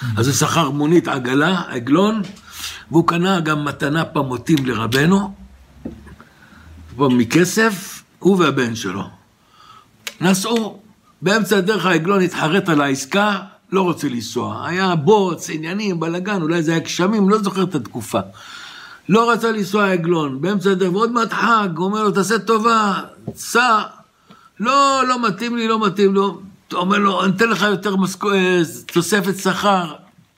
אז הוא שכר מונית עגלה, עגלון, והוא קנה גם מתנה פמוטים לרבנו, מכסף, הוא והבן שלו. נסעו, באמצע הדרך העגלון התחרט על העסקה, לא רוצה לנסוע. היה בוץ, עניינים, בלגן, אולי זה היה גשמים, לא זוכר את התקופה. לא רצה לנסוע העגלון, באמצע הדרך, ועוד מעט חג, הוא אומר לו, תעשה טובה, סע. לא מתאים לי, לא מתאים לו. הוא אומר לו, אני אתן לך יותר תוספת שכר.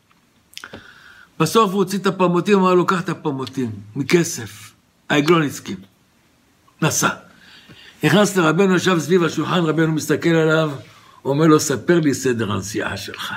בסוף הוא הוציא את הפמוטים, אמר לו, קח את הפמוטים, מכסף. העגלון הסכים. נסע. נכנס לרבנו, ישב סביב השולחן, רבנו מסתכל עליו, הוא אומר לו, ספר לי סדר הנסיעה שלך.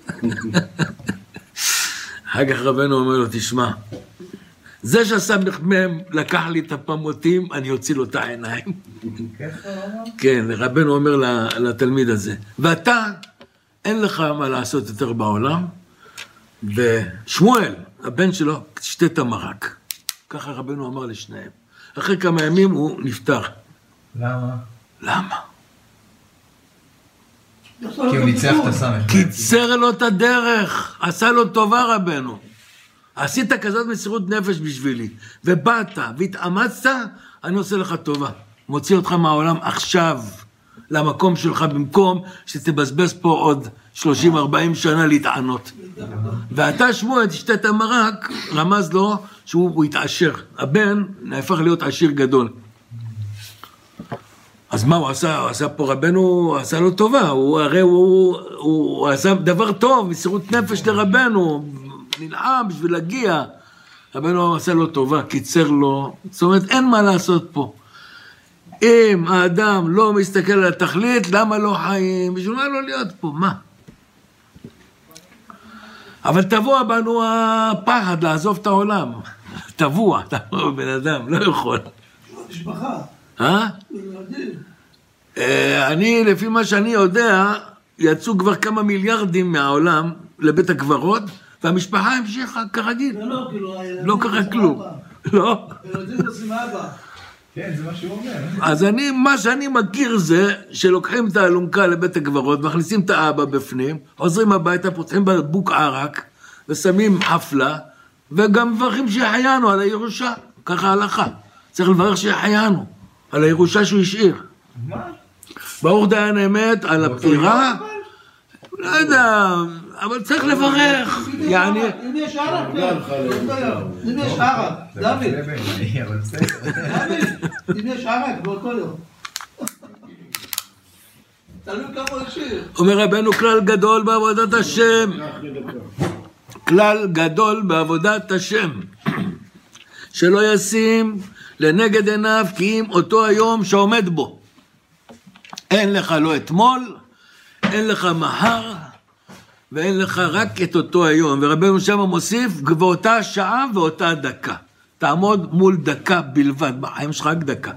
אחר כך רבנו אומר לו, תשמע, זה שהסמך מהם לקח לי את הפמוטים, אני אוציא לו את העיניים. כן, רבנו אומר לתלמיד הזה, ואתה, אין לך מה לעשות יותר בעולם, ושמואל, הבן שלו, תשתה את המרק. ככה רבנו אמר לשניהם. אחרי כמה ימים הוא נפטר. למה? למה? כי הוא ניצח את הסמך. קיצר לו את הדרך, עשה לו טובה רבנו. עשית כזאת מסירות נפש בשבילי, ובאת והתאמצת, אני עושה לך טובה. מוציא אותך מהעולם עכשיו, למקום שלך, במקום שתבזבז פה עוד 30-40 שנה להתענות. ואתה שמואל, תשתה את המרק, רמז לו שהוא יתעשר. הבן נהפך להיות עשיר גדול. אז מה הוא עשה? הוא עשה פה רבנו, עשה לו טובה. הוא עשה דבר טוב, מסירות נפש לרבנו, נלחם בשביל להגיע. רבנו עשה לו טובה, קיצר לו. זאת אומרת, אין מה לעשות פה. אם האדם לא מסתכל על התכלית, למה לא חיים? בשביל מה לא להיות פה? מה? אבל טבוע בנו הפחד לעזוב את העולם. טבוע בן אדם, לא יכול. משפחה. אני, לפי מה שאני יודע, יצאו כבר כמה מיליארדים מהעולם לבית הקברות, והמשפחה המשיכה כרגיל. לא קרה כלום. לא? ילדים עושים אבא. כן, זה מה שהוא אומר. אז מה שאני מכיר זה שלוקחים את האלונקה לבית הקברות, מכניסים את האבא בפנים, חוזרים הביתה, פותחים בבוק ערק, ושמים חפלה, וגם מברכים שהחיינו על הירושה. ככה הלכה. צריך לברך שהחיינו על הירושה שהוא השאיר. מה? ברוך דיין האמת על הפטירה, לא יודע, אבל צריך לברך. יעני... אם יש ערק, אם יש ערק, דוד, אם יש ערק באותו יום. תלוי כמה השאיר. אומר רבנו, כלל גדול בעבודת השם. כלל גדול בעבודת השם. שלא ישים לנגד עיניו כי אם אותו היום שעומד בו. אין לך לא אתמול, אין לך מחר, ואין לך רק את אותו היום. ורבנו שם מוסיף, באותה שעה ואותה דקה. תעמוד מול דקה בלבד, בחיים שלך רק דקה.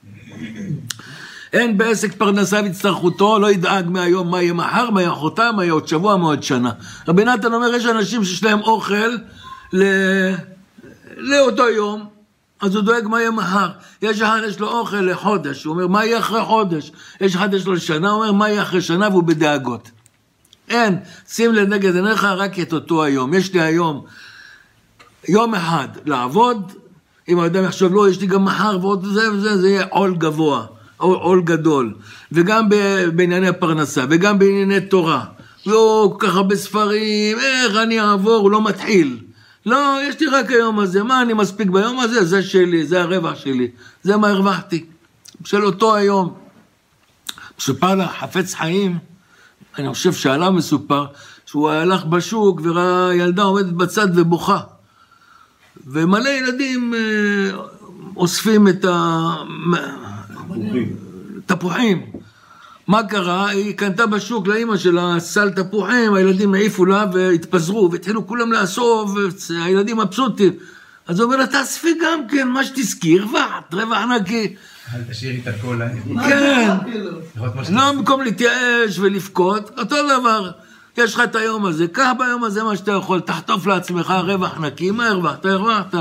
אין בעסק פרנסה והצטרכותו, לא ידאג מהיום מה יהיה מחר, מה יהיה אחותה, מה יהיה עוד שבוע, מה עוד שנה. רבי נתן אומר, יש אנשים שיש להם אוכל לאותו יום, אז הוא דואג מה יהיה מחר. יש אחד יש לו אוכל לחודש, הוא אומר מה יהיה אחרי חודש. יש אחד יש לו לשנה, הוא אומר מה יהיה אחרי שנה, והוא בדאגות. אין, שים לנגד עיניך רק את אותו היום. יש לי היום יום אחד לעבוד, אם האדם יחשוב לא, יש לי גם מחר ועוד זה וזה, זה יהיה עול גבוה, עול גדול. וגם בענייני הפרנסה, וגם בענייני תורה. לא ככה בספרים, איך אני אעבור, הוא לא מתחיל. לא, יש לי רק היום הזה, מה אני מספיק ביום הזה? זה שלי, זה הרווח שלי, זה מה הרווחתי, של אותו היום. מסופר לה, חפץ חיים, אני חושב שעליו מסופר, שהוא הלך בשוק וראה ילדה עומדת בצד ובוכה, ומלא ילדים אוספים את התפוחים. מה קרה? היא קנתה בשוק לאמא שלה סל תפוחים, הילדים העיפו לה והתפזרו, והתחילו כולם לאסוף, הילדים מבסוטים. אז הוא אומר לה, תאספי גם כן, מה שתזכי, רווח נקי. אל תשאירי את הכל. כן, לא במקום להתייאש ולפקות, אותו דבר. יש לך את היום הזה, קח ביום הזה מה שאתה יכול, תחטוף לעצמך רווח נקי, מה הרווחת? הרווחת.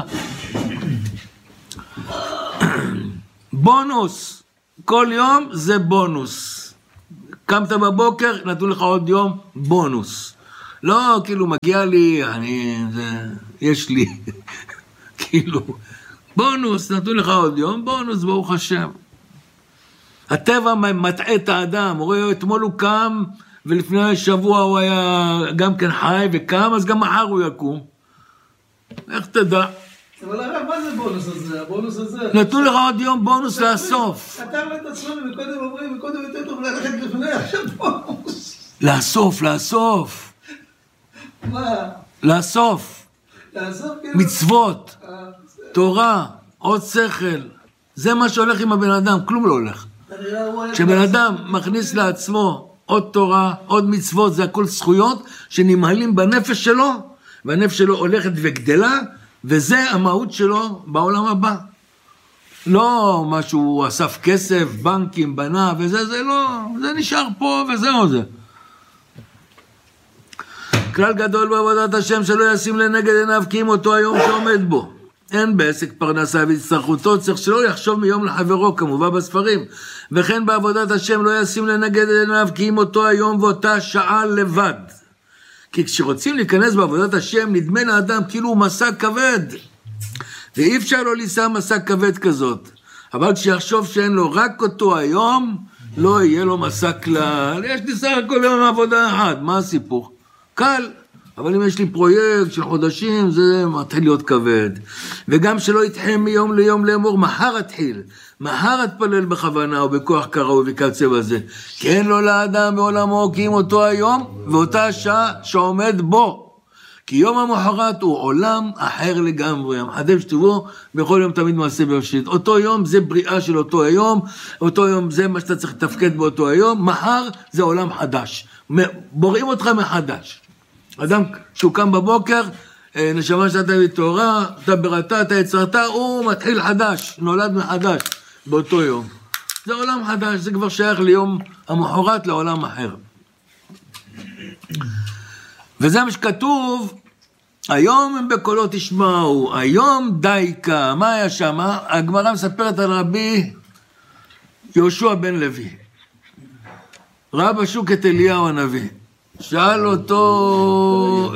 בונוס, כל יום זה בונוס. קמת בבוקר, נתנו לך עוד יום, בונוס. לא, כאילו, מגיע לי, יש לי, כאילו, בונוס, נתנו לך עוד יום, בונוס, ברוך השם. הטבע מטעה את האדם, הוא רואה, אתמול הוא קם, ולפני שבוע הוא היה גם כן חי וקם, אז גם מחר הוא יקום. איך תדע? אבל הרב, מה זה בונוס הזה? הבונוס הזה... נתנו לך עוד יום בונוס לאסוף. כתב את עצמנו, וקודם אומרים, וקודם יותר טוב ללכת לפני, עכשיו בונוס. לאסוף. מה? לאסוף. לאסוף כאילו? מצוות, תורה, עוד שכל. זה מה שהולך עם הבן אדם, כלום לא הולך. כשבן אדם מכניס לעצמו עוד תורה, עוד מצוות, זה הכל זכויות שנמהלים בנפש שלו, והנפש שלו הולכת וגדלה, וזה המהות שלו בעולם הבא. לא משהו אסף כסף, בנקים, בנה, וזה, זה לא, זה נשאר פה וזהו זה. כלל גדול בעבודת השם שלא ישים לנגד עיניו כי אם אותו היום שעומד בו. אין בעסק פרנסה והצטרכותו, צריך שלא יחשוב מיום לחברו, כמובן בספרים. וכן בעבודת השם לא ישים לנגד עיניו כי אם אותו היום ואותה שעה לבד. כי כשרוצים להיכנס בעבודת השם, נדמה לאדם כאילו הוא מסע כבד. ואי אפשר לא לישא מסע כבד כזאת. אבל כשיחשוב שאין לו רק אותו היום, לא יהיה לו מסע כלל. יש לי סך הכל יום עבודה אחת, מה הסיפור? קל. אבל אם יש לי פרויקט של חודשים, זה מתחיל להיות כבד. וגם שלא יתחם מיום ליום לאמור, מחר התחיל. מחר התפלל בכוונה ובכוח קראו וכיוצא בזה. כי אין לו לאדם בעולמו כי אם אותו היום ואותה השעה שעומד בו. כי יום המחרת הוא עולם אחר לגמרי. המחדש תבוא בכל יום תמיד מעשה בראשית. אותו יום זה בריאה של אותו היום. אותו יום זה מה שאתה צריך לתפקד באותו היום. מחר זה עולם חדש. בוראים אותך מחדש. אדם שהוא קם בבוקר, נשמה שאתה בתורה, אתה בראתה, אתה יצרת, הוא מתחיל חדש, נולד מחדש באותו יום. זה עולם חדש, זה כבר שייך ליום המחרת לעולם אחר. וזה מה שכתוב, היום הם בקולו תשמעו, היום דייקה, מה היה שם? הגמרא מספרת על רבי יהושע בן לוי. ראה בשוק את אליהו הנביא. שאל אותו,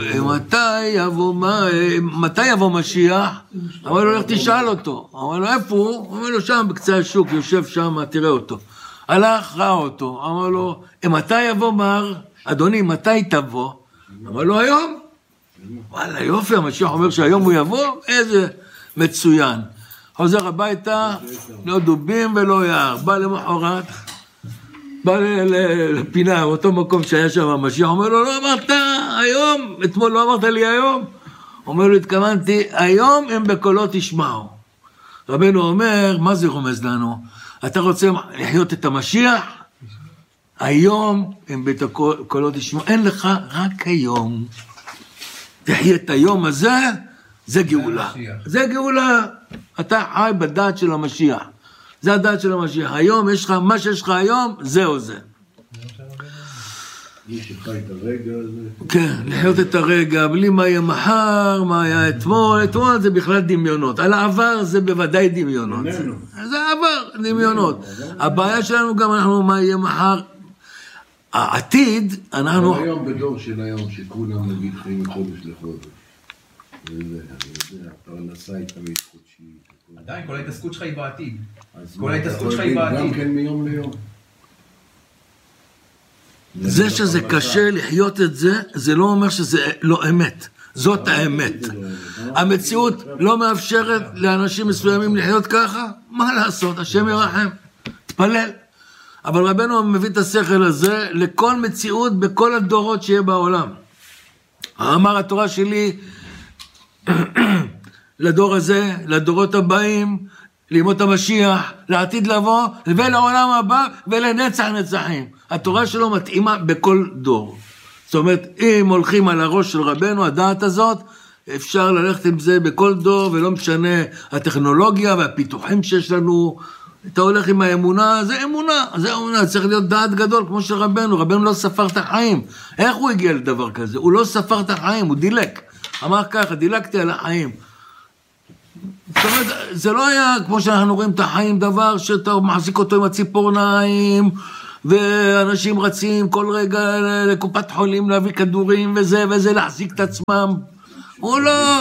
מתי יבוא משיח? אמר לו, לך תשאל אותו. אמר לו, איפה הוא? אמר לו, שם בקצה השוק, יושב שם, תראה אותו. הלך, ראה אותו. אמר לו, מתי יבוא מר? אדוני, מתי תבוא? אמר לו, היום. וואלה, יופי, המשיח אומר שהיום הוא יבוא? איזה מצוין. חוזר הביתה, לא דובים ולא יער. בא למחרת. בא לפינה, אותו מקום שהיה שם המשיח, אומר לו, לא אמרת היום, אתמול לא אמרת לי היום. אומר לו, התכוונתי, היום הם בקולו תשמעו. רבנו אומר, מה זה רומז לנו? אתה רוצה לחיות את המשיח? היום הם בקולו תשמעו. אין לך רק היום. תחיה את היום הזה, זה גאולה. זה גאולה. אתה חי בדעת של המשיח. זה הדעת של המשיח. היום יש לך, מה שיש לך היום, זהו זה. מי שחי את הרגע הזה. כן, לחיות את הרגע, בלי מה יהיה מחר, מה היה אתמול. אתמול זה בכלל דמיונות. על העבר זה בוודאי דמיונות. זה העבר, דמיונות. הבעיה שלנו גם אנחנו, מה יהיה מחר. העתיד, אנחנו... היום בדור של היום, שכולם נגיד חיים מחודש לחודש. הפרנסה היא תמיד חודשית. עדיין, כל ההתעסקות שלך היא בעתיד. כל ההתעסקות שלך היא בעתיד. גם כן מיום ליום. זה שזה קשה לחיות את זה, זה לא אומר שזה לא אמת. זאת האמת. המציאות לא מאפשרת לאנשים מסוימים לחיות ככה, מה לעשות? השם ירחם. תפלל. אבל רבנו מביא את השכל הזה לכל מציאות בכל הדורות שיהיה בעולם. אמר התורה שלי לדור הזה, לדורות הבאים, לימות המשיח, לעתיד לבוא, ולעולם הבא, ולנצח נצחים. התורה שלו מתאימה בכל דור. זאת אומרת, אם הולכים על הראש של רבנו, הדעת הזאת, אפשר ללכת עם זה בכל דור, ולא משנה הטכנולוגיה והפיתוחים שיש לנו. אתה הולך עם האמונה, זה אמונה, זה אמונה, צריך להיות דעת גדול, כמו של רבנו. רבנו לא ספר את החיים. איך הוא הגיע לדבר כזה? הוא לא ספר את החיים, הוא דילק. אמר ככה, דילקתי על החיים. זאת אומרת, זה לא היה כמו שאנחנו רואים את החיים, דבר שאתה מחזיק אותו עם הציפורניים, ואנשים רצים כל רגע לקופת חולים להביא כדורים וזה, להחזיק את עצמם. הוא לא...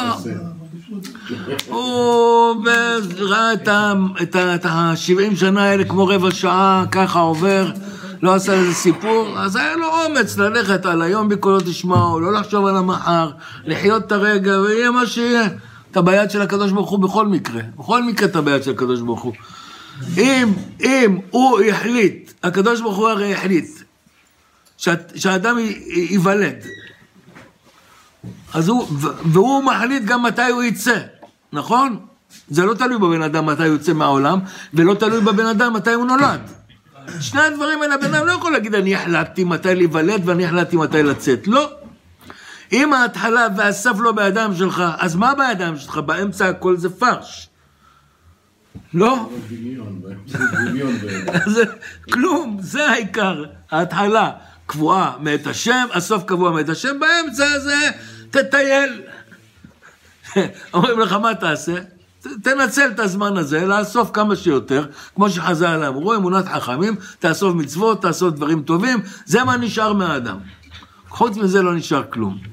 הוא ראה את ה-70 שנה האלה כמו רבע שעה, ככה עובר, לא עשה איזה סיפור, אז היה לו אומץ ללכת על היום בקולו תשמעו, לא לחשוב על המחר, לחיות את הרגע, ויהיה מה שיהיה. אתה ביד של הקדוש ברוך הוא בכל מקרה אתה ביד של הקדוש ברוך הוא. אם הוא יחליט, הקדוש ברוך הוא הרי יחליט, שהאדם ייוולד, אז והוא מחליט גם מתי הוא יצא, נכון? זה לא תלוי בבן אדם מתי הוא יוצא מהעולם, ולא תלוי בבן אדם מתי הוא נולד. שני הדברים האלה, הבן אדם לא יכול להגיד, אני החלטתי מתי להיוולד, ואני החלטתי מתי לצאת. לא. אם ההתחלה והסף לא בידיים שלך, אז מה בידיים שלך? באמצע הכל זה פרש. לא? זה כלום, זה העיקר. ההתחלה קבועה מאת השם, הסוף קבוע מאת השם, באמצע זה תטייל. אומרים לך, מה תעשה? תנצל את הזמן הזה, לאסוף כמה שיותר, כמו שחז"ל אמרו, אמונת חכמים, תאסוף מצוות, תאסוף דברים טובים, זה מה נשאר מהאדם. חוץ מזה לא נשאר כלום.